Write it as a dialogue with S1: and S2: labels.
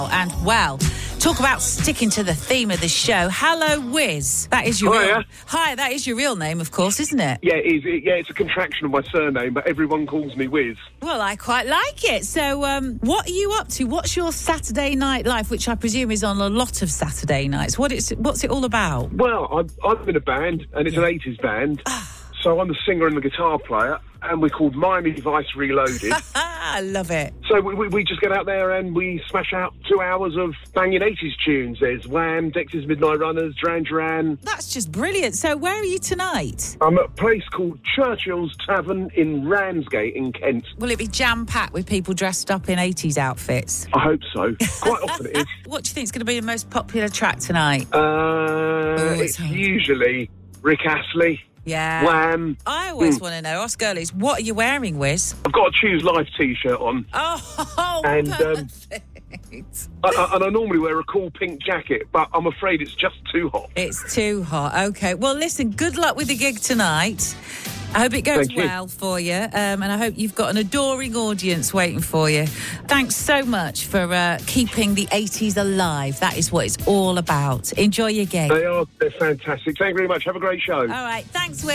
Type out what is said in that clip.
S1: And, well, talk about sticking to the theme of the show. Hello, Wiz. That is your Hi, that is your real name, of course, isn't it?
S2: Yeah, it is. It's a contraction of my surname, but everyone calls me Wiz.
S1: Well, I quite like it. So, what are you up to? What's your Saturday night life, which I presume is on a lot of Saturday nights? What's it all about?
S2: Well, I'm in a band, and it's an 80s band. So I'm the singer and the guitar player, and we're called Miami Vice Reloaded.
S1: I love it.
S2: So we just get out there and we smash out 2 hours of banging 80s tunes. There's Wham, Dexys Midnight Runners, Duran Duran.
S1: That's just brilliant. So where are you tonight?
S2: I'm at a place called Churchill's Tavern in Ramsgate in Kent.
S1: Will it be jam-packed with people dressed up in 80s outfits?
S2: I hope so. Quite often it is.
S1: What do you think is going to be the most popular track tonight?
S2: It's usually Rick Astley.
S1: Yeah.
S2: Wham.
S1: I always want to know, us girlies, what are you wearing, Wiz?
S2: I've got a Choose Life T-shirt on.
S1: Oh,
S2: and
S1: perfect.
S2: I normally wear a cool pink jacket, but I'm afraid it's just too hot.
S1: It's too hot. Okay. Well, listen, good luck with the gig tonight. I hope it goes well for you, and I hope you've got an adoring audience waiting for you. Thanks so much for keeping the 80s alive. That is what it's all about. Enjoy your gig.
S2: They're fantastic. Thank you very much. Have a great show.
S1: All right. Thanks, Wiz.